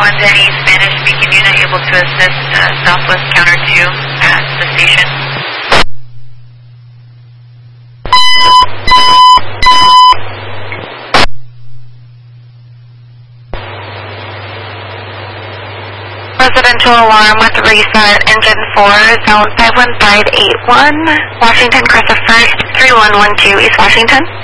551 to any Spanish-speaking unit able to assist Southwest Counter 2 at the station. Residential alarm with reset, engine 4, zone 51581, Washington, Crest of 1st, 3112 East Washington.